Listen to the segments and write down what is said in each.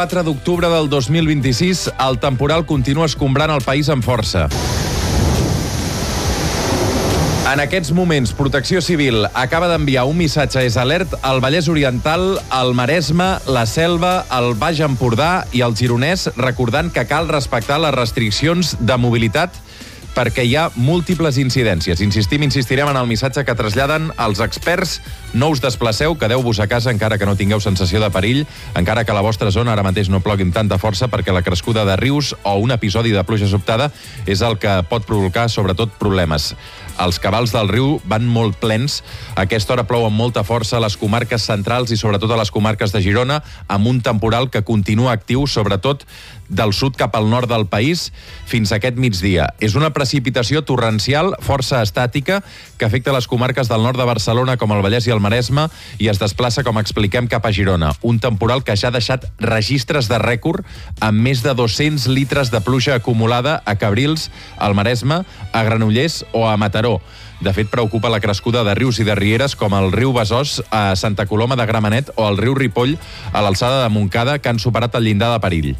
4 d'octubre del 2026, el temporal continua escombrant el país amb força. En aquests moments, Protecció Civil acaba d'enviar un missatge és alert al Vallès Oriental, al Maresme, la Selva, el Baix Empordà i el Gironès, recordant que cal respectar les restriccions de mobilitat perquè hi ha múltiples incidències. Insistirem en el missatge que traslladen els experts. No us desplaceu, quedeu-vos a casa encara que no tingueu sensació de perill, encara que a la vostra zona ara mateix no plogui amb tanta força, perquè la crescuda de rius o un episodi de pluja sobtada és el que pot provocar, sobretot, problemes. Els cabals del riu van molt plens. A aquesta hora plou amb molta força a les comarques centrals i sobretot a les comarques de Girona, amb un temporal que continua actiu, sobretot del sud cap al nord del país, fins a aquest migdia. És una precipitació torrencial, força estàtica, que afecta les comarques del nord de Barcelona, com el Vallès i el Maresme, i es desplaça, com expliquem, cap a Girona. Un temporal que ja ha deixat registres de rècord amb més de 200 litres de pluja acumulada a Cabrils, al Maresme, a Granollers o a Mataró. De fet, preocupa la crescuda de rius i de rieres com el riu Besòs a Santa Coloma de Gramenet o el riu Ripoll a l'alçada de Montcada, que han superat el llindar de perill.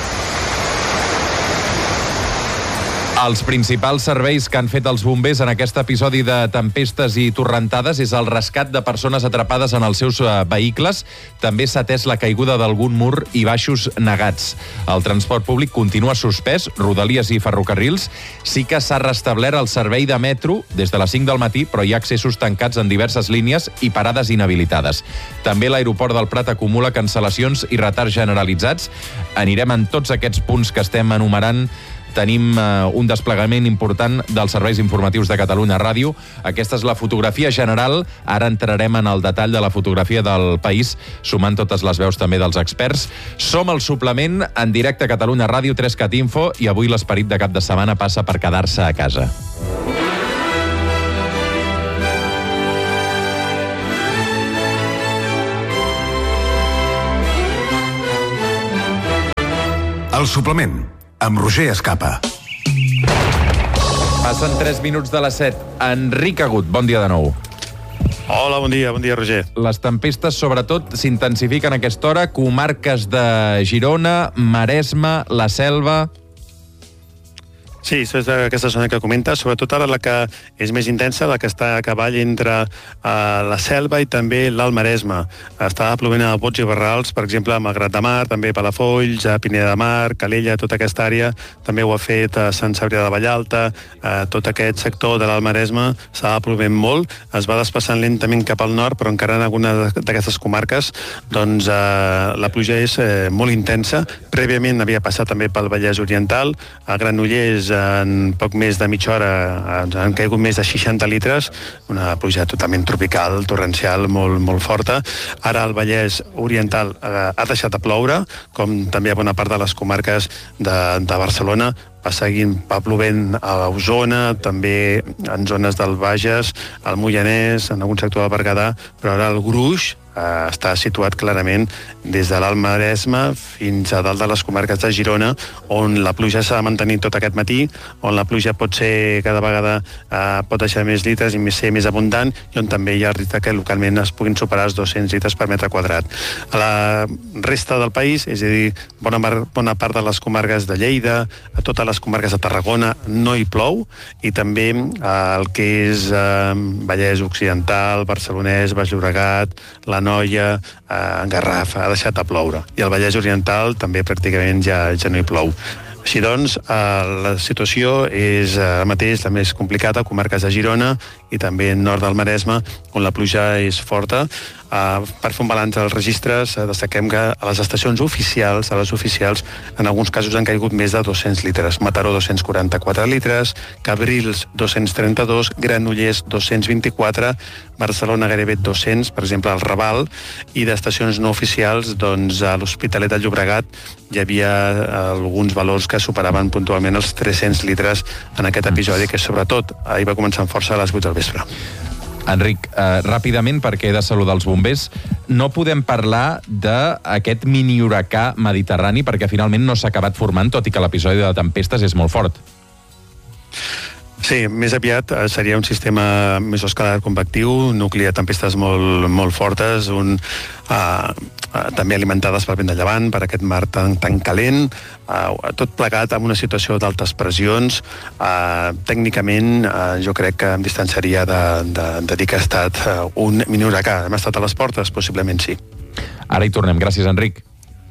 Els principals serveis que han fet els bombers en aquest episodi de tempestes i torrentades és el rescat de persones atrapades en els seus vehicles. També s'ha atès la caiguda d'algun mur i baixos negats. El transport públic continua suspès, rodalies i ferrocarrils. Sí que s'ha restablert el servei de metro des de les 5 del matí, però hi ha accessos tancats en diverses línies i parades inhabilitades. També l'aeroport del Prat acumula cancel·lacions i retards generalitzats. Anirem en tots aquests punts que estem enumerant. Tenim un desplegament important dels serveis informatius de Catalunya Ràdio. Aquesta és la fotografia general. Ara entrarem en el detall de la fotografia del país, sumant totes les veus també dels experts. Som el suplement en directe a Catalunya Ràdio, 3CAT Info, i avui l'esperit de cap de setmana passa per quedar-se a casa. El suplement amb Roger Escapa. Passen 3 minuts de les 7. Enric Agut, bon dia de nou. Hola, bon dia, Roger. Les tempestes, sobretot, s'intensifiquen a aquesta hora. Comarques de Girona, Maresme, la Selva. Sí, és aquesta zona que comenta, sobretot ara la que és més intensa, la que està a cavall entre la Selva i també l'Alt Maresme. Està plovent a bots i barrals, per exemple, a Malgrat de Mar, també a Palafolls, a Pineda de Mar, Calella, tota aquesta àrea. També ho ha fet a Sant Cebrià de Vallalta. Tot aquest sector de l'Alt Maresme s'ha plovent molt. Es va desplaçant lentament cap al nord, però encara en alguna d'aquestes comarques doncs, la pluja és molt intensa. Prèviament havia passat també pel Vallès Oriental, a Granollers en poc més de mitja hora han caigut més de 60 litres, una pluja totalment tropical, torrencial, molt forta. Ara el Vallès Oriental ha deixat de ploure, com també a bona part de les comarques de Barcelona. Va plovent a Osona, també en zones del Bages, al Moianès, en algun sector del Berguedà, però ara el gruix està situat clarament des de l'Alt Maresme fins a dalt de les comarques de Girona, on la pluja s'ha de mantenir tot aquest matí, on la pluja pot ser cada vegada pot deixar més litres i ser més abundant, i on també hi ha risc que localment es puguin superar els 200 litres per metre quadrat. A la resta del país, és a dir, bona part de les comarques de Lleida, a totes les comarques de Tarragona no hi plou, i també el que és Vallès Occidental, Barcelonès, Baix Llobregat, la Noia, Garraf, ha deixat de ploure. I el Vallès Oriental també pràcticament ja no hi plou. Així doncs, la situació és ara mateix la més complicada a comarques de Girona i també nord del Maresme, on la pluja és forta. Per fer un balanç dels registres, destaquem que a les estacions oficials, en alguns casos han caigut més de 200 litres. Mataró, 244 litres, Cabrils, 232, Granollers, 224, Barcelona gairebé 200, per exemple, al Raval, i d'estacions no oficials, doncs, a l'Hospitalet de Llobregat hi havia alguns valors que superaven puntualment els 300 litres en aquest episodi, que sobretot ahir va començar amb força a les 8 del vespre. Enric, ràpidament, perquè he de saludar els bombers, no podem parlar d'aquest mini huracà mediterrani perquè finalment no s'ha acabat formant, tot i que l'episodi de tempestes és molt fort. Sí, més aviat seria un sistema mesoscalar convectiu, nucli de tempestes molt fortes, també alimentades per vent de llevant, per aquest mar tan calent, tot plegat amb una situació d'altes pressions. Tècnicament, jo crec que em distanciaria de dir que ha estat un mini huracà. Hem estat a les portes? Possiblement sí. Ara hi tornem. Gràcies, Enric.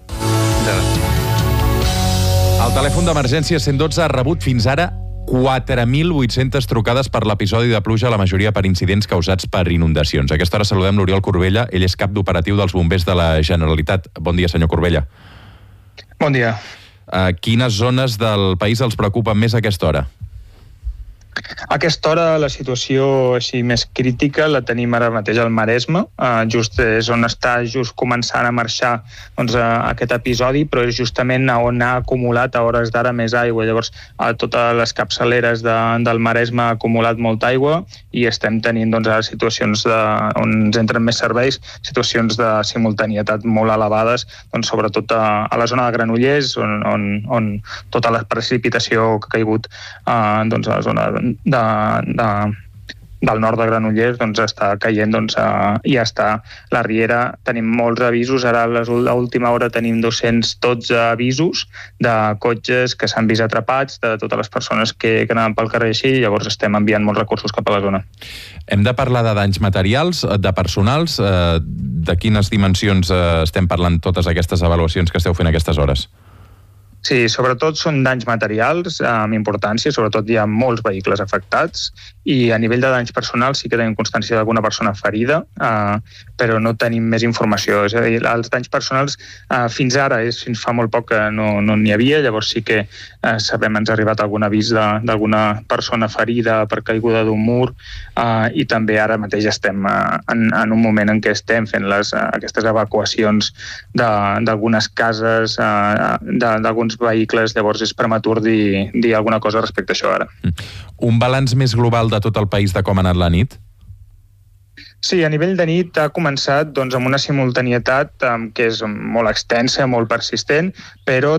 El telèfon d'emergència 112 ha rebut fins ara 4.800 trucades per l'episodi de pluja, la majoria per incidents causats per inundacions. A aquesta hora saludem l'Oriol Corbella, ell és cap d'operatiu dels bombers de la Generalitat. Bon dia, senyor Corbella. Bon dia. Quines zones del país els preocupen més a aquesta hora? A aquesta hora la situació així més crítica la tenim ara mateix al Maresme, just és on està començant a marxar aquest episodi, però és justament on ha acumulat a hores d'ara més aigua. Llavors, a totes les capçaleres del Maresme ha acumulat molta aigua i estem tenint ara situacions on ens entren més serveis, situacions de simultanietat molt elevades, sobretot a la zona de Granollers, on tota la precipitació que ha caigut a la zona del nord de Granollers està caient i ja està la riera. Tenim molts avisos, ara a l'última hora tenim 212 avisos de cotxes que s'han vist atrapats, de totes les persones que anaven pel carrer així, llavors estem enviant molts recursos cap a la zona. Hem de parlar de danys materials, de personals, de quines dimensions estem parlant totes aquestes avaluacions que esteu fent a aquestes hores? Sí, sobretot són danys materials amb importància, sobretot hi ha molts vehicles afectats i a nivell de danys personals sí que tenim constància d'alguna persona ferida, però no tenim més informació. És a dir, els danys personals fins ara, fins fa molt poc que no n'hi havia, llavors sí que sabem, ens ha arribat algun avís d'alguna persona ferida per caiguda d'un mur i també ara mateix estem en un moment en què estem fent aquestes evacuacions d'algunes cases, d'alguns vehicles, llavors és prematur dir alguna cosa respecte a això ara. Un balanç més global de tot el país de com ha anat la nit? Sí, a nivell de nit ha començat amb una simultanietat que és molt extensa, molt persistent, però